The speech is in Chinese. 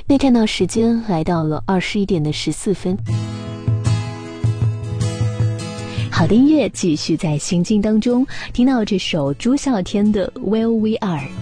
内看到时间来到了21点14分。好的音乐继续在心经当中，听到这首朱孝天的 Where We Are。